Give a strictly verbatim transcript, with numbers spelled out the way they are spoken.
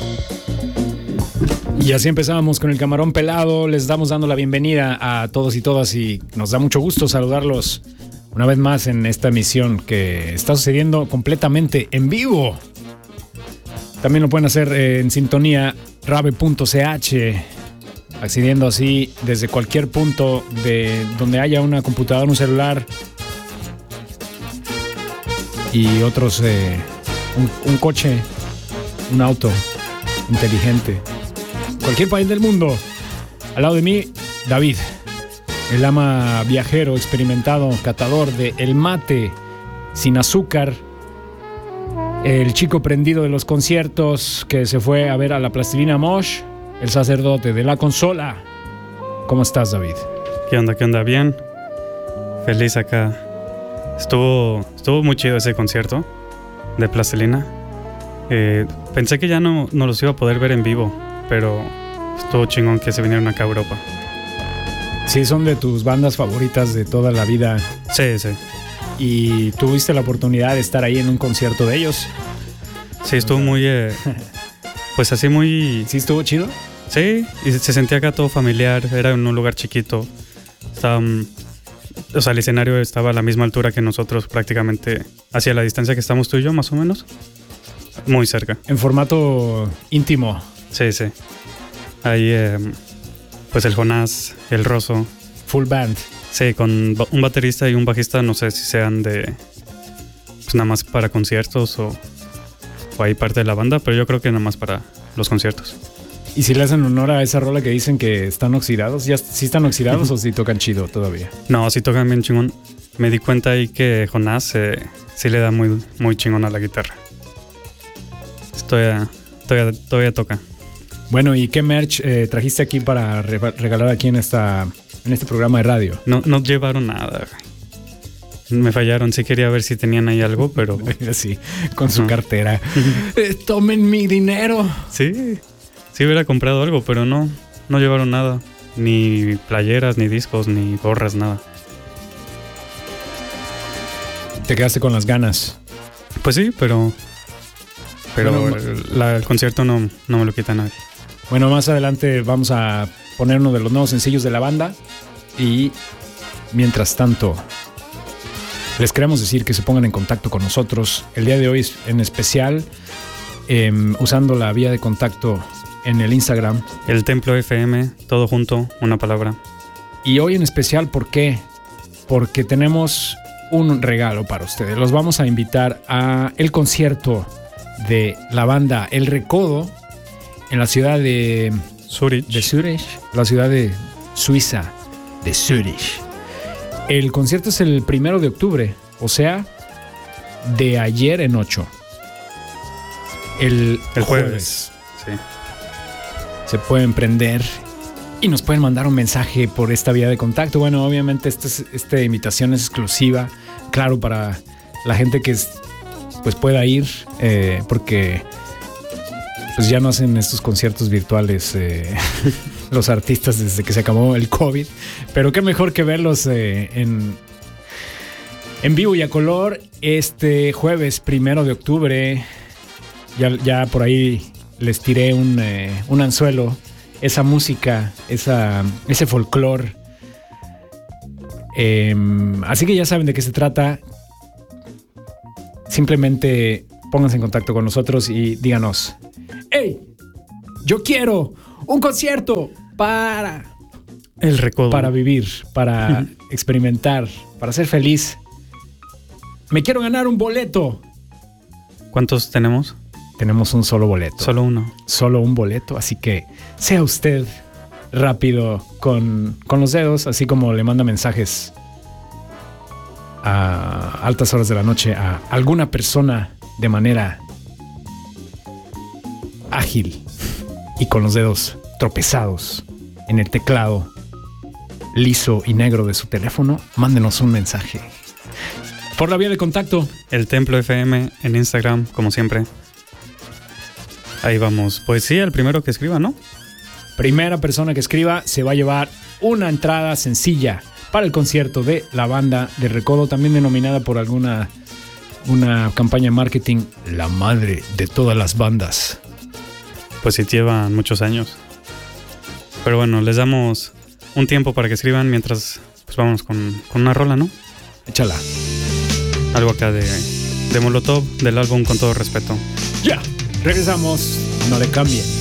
Y así empezamos con el Camarón Pelado. Les damos dando la bienvenida a todos y todas y nos da mucho gusto saludarlos una vez más en esta emisión que está sucediendo completamente en vivo. También lo pueden hacer en sintonía rave punto c h, accediendo así desde cualquier punto de donde haya una computadora, un celular y otros, eh, un, un coche, un auto inteligente. Cualquier país del mundo. Al lado de mí, David, el ama viajero, experimentado, catador de el mate sin azúcar, el chico prendido de los conciertos que se fue a ver a la Plastilina Mosh, el sacerdote de la consola. ¿Cómo estás, David? ¿Qué onda? ¿Qué onda? Bien. Feliz acá. Estuvo, estuvo muy chido ese concierto de Plastilina. Eh, pensé que ya no, no los iba a poder ver en vivo, pero estuvo chingón que se vinieron acá a Europa. Sí, son de tus bandas favoritas de toda la vida. Sí, sí. ¿Y tuviste la oportunidad de estar ahí en un concierto de ellos? Sí, estuvo muy... Eh, pues así muy... ¿Sí estuvo chido? Sí, y se sentía acá todo familiar. Era en un lugar chiquito. Estaba... O sea, el escenario estaba a la misma altura que nosotros, prácticamente hacia la distancia que estamos tú y yo, más o menos. Muy cerca. En formato íntimo. Sí, sí. Ahí, eh, pues el Jonás, el Rosso. Full band. Sí, con un baterista y un bajista, no sé si sean de... Pues nada más para conciertos o, o ahí parte de la banda, pero yo creo que nada más para los conciertos. ¿Y si le hacen honor a esa rola que dicen que están oxidados? ¿Ya sí están oxidados o sí tocan chido todavía? No, sí tocan bien chingón. Me di cuenta ahí que Jonás eh, sí le da muy, muy chingón a la guitarra. Todavía, todavía, todavía toca. Bueno, ¿y qué merch eh, trajiste aquí para re- regalar aquí en esta en este programa de radio? No, no llevaron nada. Me fallaron. Sí quería ver si tenían ahí algo, pero... Sí, con su Ajá. cartera. eh, ¡Tomen mi dinero! Sí, sí hubiera comprado algo, pero no, no llevaron nada. Ni playeras, ni discos, ni gorras, nada. Te quedaste con las ganas. Pues sí, pero... Pero Bueno, el, la, el concierto no, no me lo quita nadie. Bueno, más adelante vamos a poner uno de los nuevos sencillos de la banda. Y mientras tanto, les queremos decir que se pongan en contacto con nosotros. El día de hoy en especial, eh, usando la vía de contacto en el Instagram. El Templo F M, todo junto, una palabra. Y hoy en especial, ¿por qué? Porque tenemos un regalo para ustedes. Los vamos a invitar a el concierto de la banda El Recodo en la ciudad de Zurich. de Zurich, la ciudad de Suiza, de Zurich. El concierto es el primero de octubre, o sea, de ayer en ocho. El, El jueves. jueves. Sí. Se pueden prender y nos pueden mandar un mensaje por esta vía de contacto. Bueno, obviamente esta, es, esta invitación es exclusiva, claro, para la gente que es, pues pueda ir, eh, porque pues ya no hacen estos conciertos virtuales eh, los artistas desde que se acabó el COVID, pero qué mejor que verlos eh, en, en vivo y a color este jueves primero de octubre. Ya, ya por ahí les tiré un, eh, un anzuelo, esa música, esa, ese folclore. Eh, así que ya saben de qué se trata. Simplemente pónganse en contacto con nosotros y díganos: ¡Hey! Yo quiero un concierto para... El Recodo. Para vivir, para experimentar, para ser feliz. Me quiero ganar un boleto. ¿Cuántos tenemos? Tenemos un solo boleto. Solo uno. Solo un boleto, así que sea usted rápido con, con los dedos, así como le manda mensajes a altas horas de la noche a alguna persona de manera ágil y con los dedos tropezados en el teclado liso y negro de su teléfono. Mándenos un mensaje por la vía de contacto. El Templo F M en Instagram, como siempre. Ahí vamos. Pues sí, el primero que escriba, ¿no? Primera persona que escriba se va a llevar una entrada sencilla para el concierto de la banda de Recodo, también denominada por alguna una campaña de marketing la madre de todas las bandas. pues sí llevan muchos años. Pero bueno, les damos un tiempo para que escriban mientras pues vamos con, con una rola, ¿no? Échala. Algo acá de, de Molotov, del álbum Con Todo Respeto. Ya, regresamos, no le cambien.